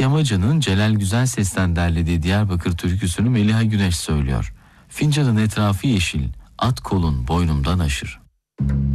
Yamacı'nın Celal Güzel Ses'ten derlediği Diyarbakır türküsünü Meliha Güneş söylüyor. Fincanın etrafı yeşil, at kolun boynumdan aşır.